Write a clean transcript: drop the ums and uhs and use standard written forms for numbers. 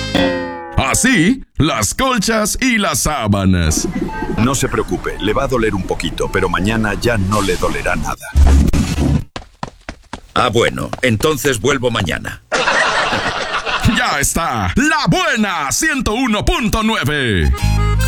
Así, las colchas y las sábanas. No se preocupe, le va a doler un poquito, pero mañana ya no le dolerá nada. Ah, bueno, entonces vuelvo mañana. Ya está, La Buena 101.9.